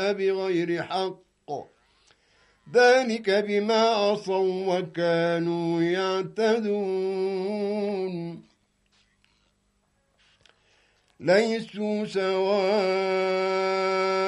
بغير حق ذلك بما عصوا وكانوا يعتدون ليسوا سواء